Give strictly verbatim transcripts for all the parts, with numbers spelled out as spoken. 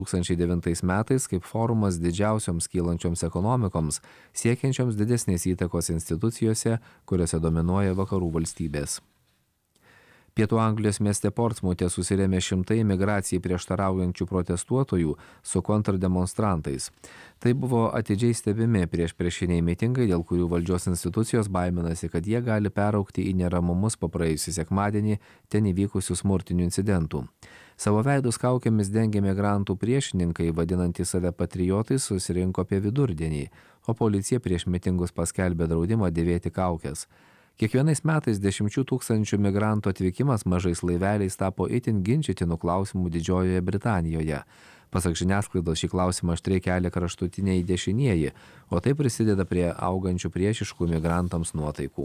du tūkstančiai devintais metais kaip forumas didžiausioms kylančioms ekonomikoms, siekiančioms didesnės įtakos institucijose, kuriuose dominuoja vakarų valstybės. Pietų Anglijos mieste Portsmute susirėmė šimtai imigracijai prieštaraujančių protestuotojų su kontrdemonstrantais. Tai buvo atidžiai stebimi prieš priešiniai mitingai, dėl kurių valdžios institucijos baiminasi, kad jie gali peraugti į neramumus po praėjusį sekmadienį ten įvykusių smurtinių incidentų. Savo veidus kaukėmis dengę migrantų priešininkai, vadinantys save patriotais, susirinko apie vidurdienį, o policija prieš mitingus paskelbė draudimą dėvėti kaukes. Kiekvienais metais dešimčių tūkstančių migrantų atvykimas mažais laiveliais tapo itin ginčytinų klausimų Didžiojoje Britanijoje. Pasak žiniasklaidos, šį klausimą aštriai kelia kraštutiniai dešinieji, o tai prisideda prie augančių priešiškų migrantams nuotaikų.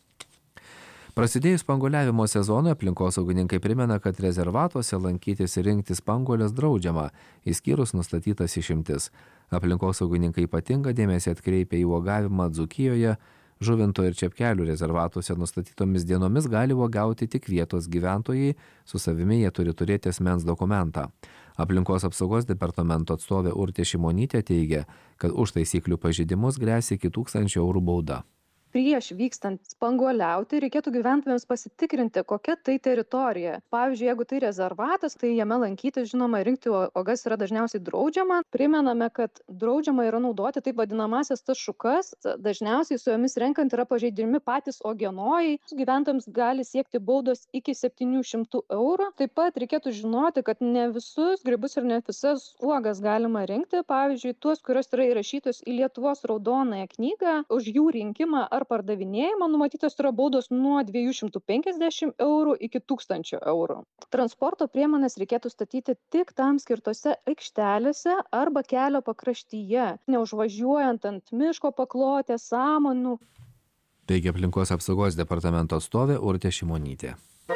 Prasidėjus spanguoliavimo sezonui, aplinkosaugininkai primena, kad rezervatuose lankytis ir rinkti spanguolės draudžiama, išskyrus nustatytas išimtis. Aplinkosaugininkai ypatingą dėmesį atkreipia į uogavimą Dzūkijoje. Žuvinto ir Čepkelių rezervatuose nustatytomis dienomis gali uogauti tik vietos gyventojai, su savimi jie turi turėti asmens dokumentą. Aplinkos apsaugos departamento atstovė Urtė Šimonytė teigia, kad už taisyklių pažeidimus gresia iki tūkstančio eurų bauda. Prieš vykstant spanguoliauti reikėtų gyventojams pasitikrinti, kokia tai teritorija. Pavyzdžiui, jeigu tai rezervatas, tai jame lankytis, žinoma, rinkti uogas yra dažniausiai draudžiama. Primename, kad draudžiama yra naudoti taip vadinamasias tas šukas. Dažniausiai su jomis renkant yra pažeidžiami patys uogienojai. Gyventojams gali siekti baudos iki septynių šimtų eurų. Taip pat reikėtų žinoti, kad ne visus grybus ir ne visas uogas galima rinkti. Pavyzdžiui, tuos, kurios yra įrašytos į Lietuvos raudonąją knygą, už jų rinkimą ar pardavinėjimą numatytos yra baudos nuo dviejų šimtų penkiasdešimt eurų iki tūkstančio eurų. Transporto priemonės reikėtų statyti tik tam skirtose aikštelėse arba kelio pakraštyje, neužvažiuojant ant miško paklotės, samanų. Teigia aplinkos apsaugos departamento atstovė Urtė Šimonytė.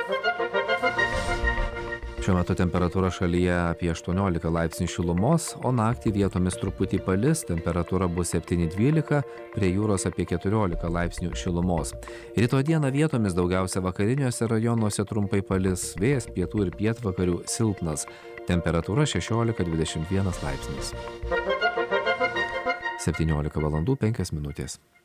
Šiuo metu temperatūra šalyje apie aštuoniolika laipsnių šilumos, o naktį vietomis truputį palis, temperatūra bus septyni dvylika, prie jūros apie keturiolika laipsnių šilumos. Rytoj dieną vietomis daugiausia vakariniuose rajonuose trumpai palis, vėjas pietų ir pietvakarių silpnas, temperatūra šešiolika dvidešimt vienas laipsnis. septyniolika valandų penkios minutės.